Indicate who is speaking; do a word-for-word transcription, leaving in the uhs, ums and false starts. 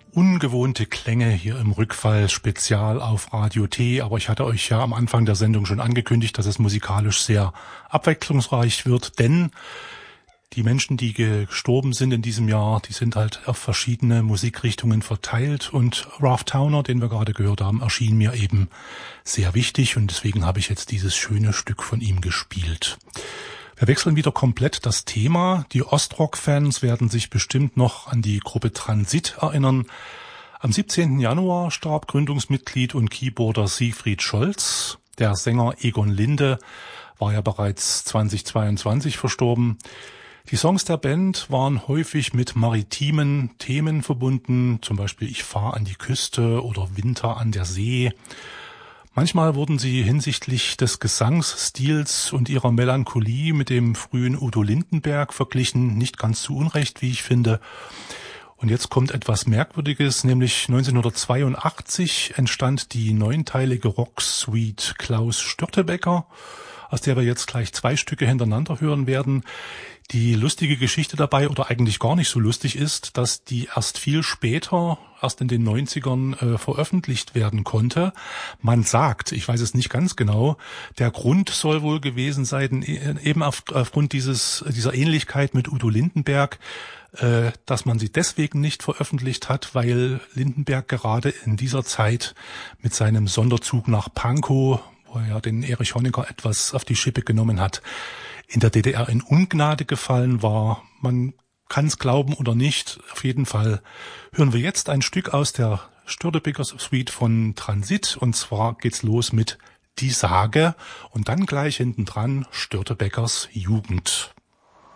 Speaker 1: Ungewohnte Klänge hier im Rückfall-Spezial auf Radio T, aber ich hatte euch ja am Anfang der Sendung schon angekündigt, dass es musikalisch sehr abwechslungsreich wird, denn die Menschen, die gestorben sind in diesem Jahr, die sind halt auf verschiedene Musikrichtungen verteilt und Ralph Towner, den wir gerade gehört haben, erschien mir eben sehr wichtig und deswegen habe ich jetzt dieses schöne Stück von ihm gespielt. Wir wechseln wieder komplett das Thema. Die Ostrock-Fans werden sich bestimmt noch an die Gruppe Transit erinnern. Am siebzehnten Januar starb Gründungsmitglied und Keyboarder Siegfried Scholz. Der Sänger Egon Linde war ja bereits zweitausendzweiundzwanzig verstorben. Die Songs der Band waren häufig mit maritimen Themen verbunden, zum Beispiel Ich fahr an die Küste oder Winter an der See. Manchmal wurden sie hinsichtlich des Gesangsstils und ihrer Melancholie mit dem frühen Udo Lindenberg verglichen, nicht ganz zu Unrecht, wie ich finde. Und jetzt kommt etwas Merkwürdiges, nämlich neunzehnhundertzweiundachtzig entstand die neunteilige Rocksuite Klaus Störtebeker, aus der wir jetzt gleich zwei Stücke hintereinander hören werden. Die lustige Geschichte dabei, oder eigentlich gar nicht so lustig ist, dass die erst viel später, erst in den neunzigern äh, veröffentlicht werden konnte. Man sagt, ich weiß es nicht ganz genau, der Grund soll wohl gewesen sein, eben auf, aufgrund dieses dieser Ähnlichkeit mit Udo Lindenberg, äh, dass man sie deswegen nicht veröffentlicht hat, weil Lindenberg gerade in dieser Zeit mit seinem Sonderzug nach Pankow, wo er ja den Erich Honecker etwas auf die Schippe genommen hat, in der D D R in Ungnade gefallen war. Man kann es glauben oder nicht. Auf jeden Fall hören wir jetzt ein Stück aus der Störtebeker Suite von Transit. Und zwar geht's los mit Die Sage und dann gleich hintendran Störtebekers Jugend.